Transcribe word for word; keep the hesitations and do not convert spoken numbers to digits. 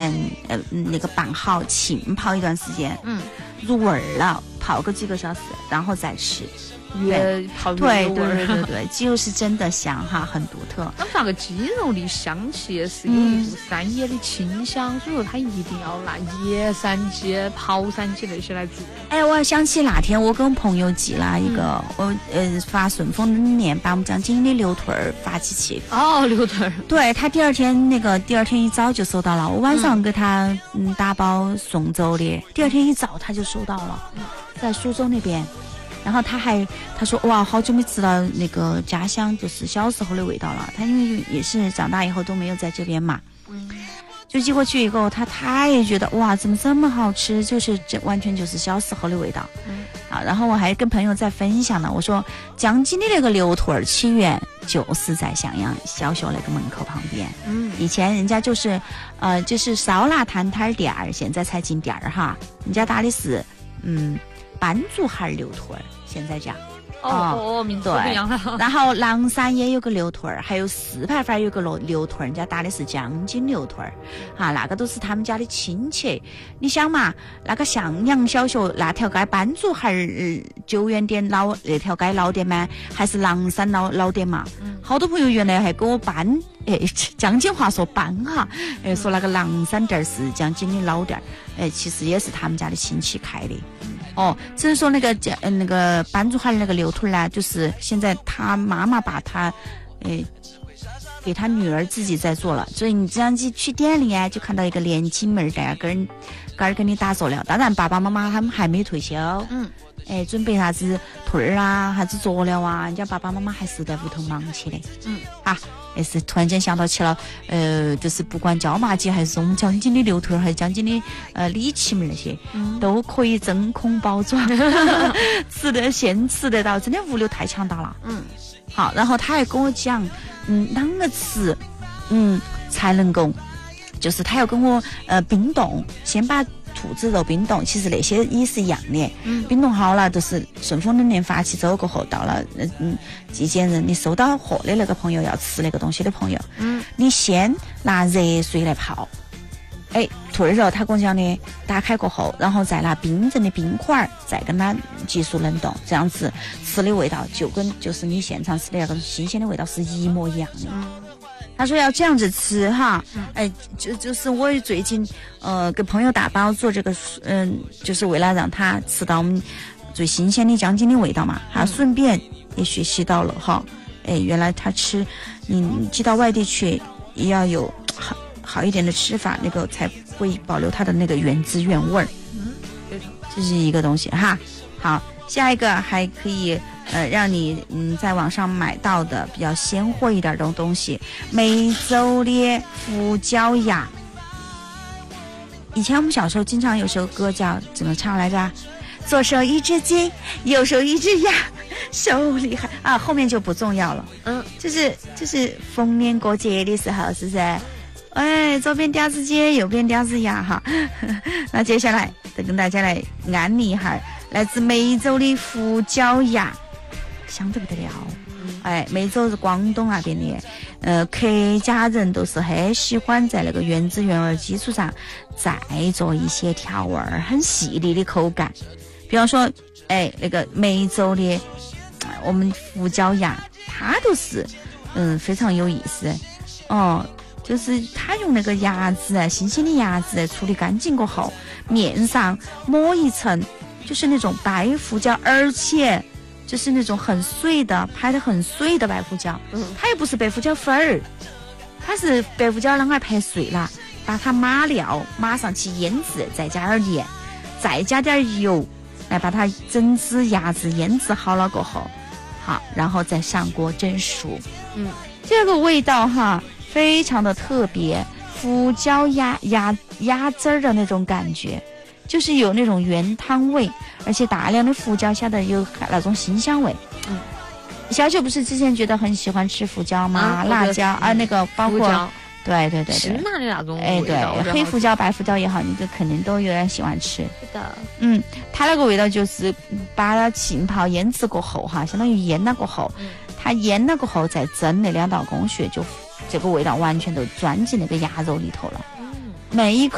嗯呃那个拌好浸泡一段时间， 嗯， 入味儿了，泡个几个小时，然后再吃。 越泡越对有味儿。 对对对对，鸡肉是真的香哈，很独特。 那么那个鸡肉的香气是有一股山野的清香，所以说它一定要拿野山鸡、跑山鸡那些来做。 哎，我想起那天我跟朋友寄了一个，嗯、我呃发顺丰冷链，把我们江津的牛腿儿发起去。 哦，牛腿儿。 对他第二天那个第二天一早就收到了，我晚上给他嗯打包送走的，第二天一早他就收到了，在苏州那边。然后他还他说哇，好久没吃到那个家乡就是小时候的味道了。他因为也是长大以后都没有在这边嘛， 嗯， 就寄过去以后，他他也觉得哇，怎么这么好吃，就是这完全就是小时候的味道。 嗯， 啊，然后我还跟朋友在分享呢，我说江津的那个牛腿儿起源就是在襄阳小学那个门口旁边。 嗯， 以前人家就是呃就是烧腊摊摊店儿，现在才进店儿哈，人家打的是嗯斑竹孩牛腿儿，现在讲。 哦哦，名字不一样了。 然后狼山也有个牛腿儿，还有四牌坊有个牛牛腿儿，人家打的是江津牛腿儿，哈，那个都是他们家的亲戚。你想嘛，那个向阳小学那条街斑竹孩儿九元店老那条街老店吗？还是狼山老老店嘛？嗯，好多朋友原来还给我搬，哎，江津话说搬哈，哎，说那个狼山店是江津的老店，哎，其实也是他们家的亲戚开的。哦，只是说那个叫那个斑竹孩那个牛腿呢，就是现在他妈妈把他，诶，给他女儿自己在做了，所以你这样子去店里啊，就看到一个年轻妹儿在那跟跟儿跟你打坐了。当然爸爸妈妈他们还没退休， 嗯， 哎，准备啥子腿儿啊，啥子佐料啊，人家爸爸妈妈还是在屋头忙起的， 嗯， 啊。也是突然间想到起了，呃，就是不管椒麻鸡还是我们江津的牛腿，还是江津的呃里脊门那些，嗯、都可以真空包装，吃的现吃得到，真的物流太强大了。嗯，好，然后他还跟我讲，嗯，啷个吃，嗯，才能够，就是他要跟我呃冰冻，先把兔子肉冰冻，其实那些也是一样的。嗯，冰冻好了，就是顺丰冷链发起走过后，到了嗯嗯寄件人，你收到货的那个朋友要吃那个东西的朋友，嗯，你先拿热水来泡。哎，兔肉他跟我讲的，打开过后，然后再拿冰镇的冰块再跟它急速冷冻，这样子吃的味道就跟就是你现场吃的那个新鲜的味道是一模一样的。嗯，他说要这样子吃哈，哎，就就是我最近呃给朋友打包做这个，嗯、呃，就是为了让他吃到我们最新鲜的江津的味道嘛，还顺便也学习到了哈，哎，原来他吃你寄到外地去也要有好好一点的吃法，那个才会保留它的那个原汁原味儿。嗯，这是一个东西哈。好，下一个还可以。呃，让你嗯在网上买到的比较鲜活一点的东西，梅州的胡椒鸭。以前我们小时候经常有首歌叫怎么唱来着？左手一只鸡，右手一只鸭，手厉害啊！后面就不重要了。嗯，就是就是逢年过节的时候，是不是？哎，左边叼只鸡，右边叼只鸭哈。那接下来再跟大家来安利一下来自梅州的胡椒鸭。香得不得了，哎，梅州是广东那边的，呃，客家人都是很喜欢在那个原汁原味基础上再做一些调味儿，很细腻的口感。比方说，哎，那个梅州的我们胡椒鸭，它都是嗯非常有意思哦，就是它用那个鸭子，新鲜的鸭子处理干净过后，面上抹一层就是那种白胡椒，而且。就是那种很碎的，拍的很碎的白胡椒，嗯，它又不是白胡椒粉儿，它是白胡椒啷个拍碎了，把它码料码上去腌制，再加点盐，再加点油，来把它整只鸭子腌制好了过后，好，然后再上锅蒸熟，嗯，这个味道哈，非常的特别，胡椒鸭鸭鸭汁儿的那种感觉。就是有那种原汤味，而且大量的胡椒下的有那种辛香味。嗯，小九不是之前觉得很喜欢吃胡椒吗？啊、辣椒啊，那个包括对对对对， 辛辣的那种哎，对，黑胡椒、白胡椒也好，你这肯定都有点喜欢吃。 是的， 嗯，它那个味道就是把它浸泡腌制过后哈，相当于腌了过后，嗯、它腌了过后再蒸那两道工序，就这个味道完全都钻进那个鸭肉里头了。嗯，每一口。